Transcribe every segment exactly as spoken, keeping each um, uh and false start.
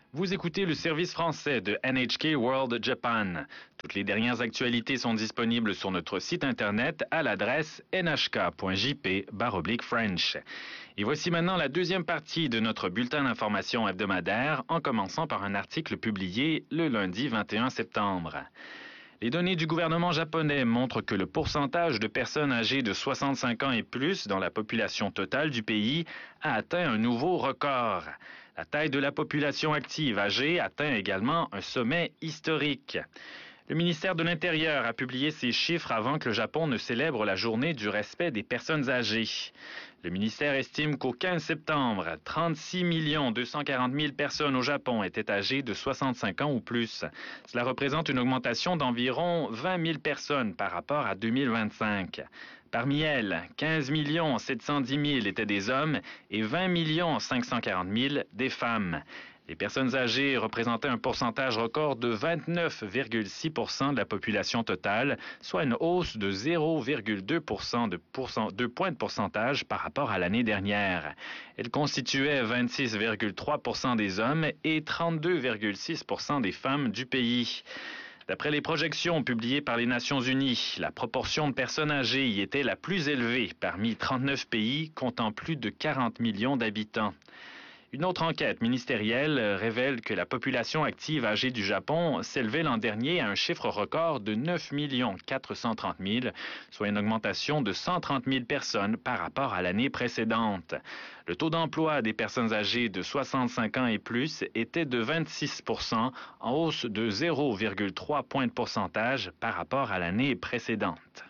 Vous écoutez le service français de N H K World Japan. Toutes les dernières actualités sont disponibles sur notre site internet à l'adresse n h k point j p barre oblique French. Et voici maintenant la deuxième partie de notre bulletin d'information hebdomadaire, en commençant par un article publié le lundi vingt et un septembre. Les données du gouvernement japonais montrent que le pourcentage de personnes âgées de soixante-cinq ans et plus dans la population totale du pays a atteint un nouveau record. La taille de la population active âgée atteint également un sommet historique. Le ministère de l'Intérieur a publié ces chiffres avant que le Japon ne célèbre la journée du respect des personnes âgées. Le ministère estime qu'au quinze septembre, trente-six millions deux cent quarante mille personnes au Japon étaient âgées de soixante-cinq ans ou plus. Cela représente une augmentation d'environ vingt mille personnes par rapport à deux mille vingt-cinq. Parmi elles, quinze millions sept cent dix mille étaient des hommes et vingt millions cinq cent quarante mille des femmes. Les personnes âgées représentaient un pourcentage record de vingt-neuf virgule six pour cent de la population totale, soit une hausse de zéro virgule deux pour cent de, pourcent, de points de pourcentage par rapport à l'année dernière. Elles constituaient vingt-six virgule trois pour cent des hommes et trente-deux virgule six pour cent des femmes du pays. D'après les projections publiées par les Nations Unies, la proportion de personnes âgées y était la plus élevée parmi trente-neuf pays comptant plus de quarante millions d'habitants. Une autre enquête ministérielle révèle que la population active âgée du Japon s'élevait l'an dernier à un chiffre record de neuf millions quatre cent trente mille, soit une augmentation de cent trente mille personnes par rapport à l'année précédente. Le taux d'emploi des personnes âgées de soixante-cinq ans et plus était de vingt-six pour cent, en hausse de zéro virgule trois points de pourcentage par rapport à l'année précédente.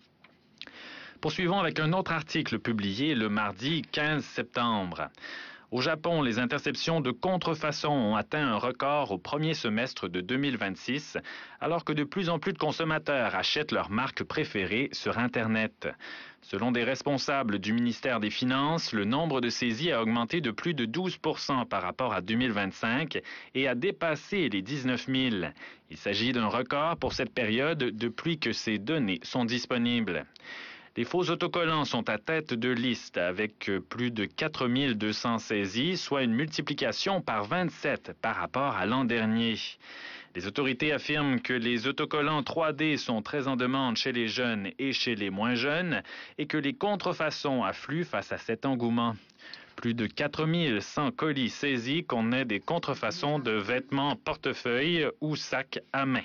Poursuivons avec un autre article publié le mardi quinze septembre. Au Japon, les interceptions de contrefaçon ont atteint un record au premier semestre de deux mille vingt-six, alors que de plus en plus de consommateurs achètent leurs marques préférées sur Internet. Selon des responsables du ministère des Finances, le nombre de saisies a augmenté de plus de douze pour cent par rapport à deux mille vingt-cinq et a dépassé les dix-neuf mille. Il s'agit d'un record pour cette période depuis que ces données sont disponibles. Les faux autocollants sont à tête de liste avec plus de quatre mille deux cents saisies, soit une multiplication par vingt-sept par rapport à l'an dernier. Les autorités affirment que les autocollants trois D sont très en demande chez les jeunes et chez les moins jeunes et que les contrefaçons affluent face à cet engouement. Plus de quatre mille cent colis saisis contenaient des contrefaçons de vêtements, portefeuilles ou sacs à main.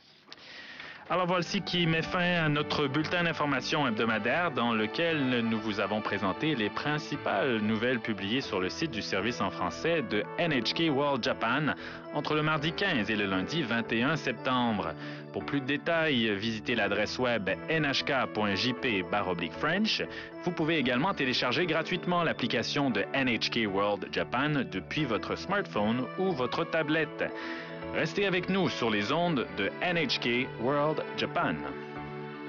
Alors voici qui met fin à notre bulletin d'information hebdomadaire dans lequel nous vous avons présenté les principales nouvelles publiées sur le site du service en français de N H K World Japan entre le mardi quinze et le lundi vingt et un septembre. Pour plus de détails, visitez l'adresse web n h k point j p barre oblique French. Vous pouvez également télécharger gratuitement l'application de N H K World Japan depuis votre smartphone ou votre tablette. Restez avec nous sur les ondes de N H K World Japan.